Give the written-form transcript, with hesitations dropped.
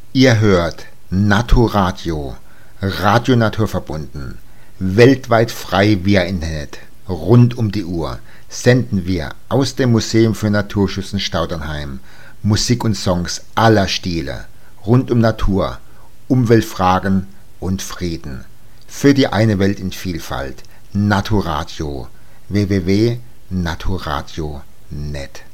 Ihr hört Naturradio, Radio naturverbunden, weltweit frei via Internet, rund um die Uhr, senden wir aus dem Museum für Naturschutz in Staudernheim Musik und Songs aller Stile, rund um Natur, Umweltfragen und Frieden. Für die eine Welt in Vielfalt, Naturradio, www.naturradio.net.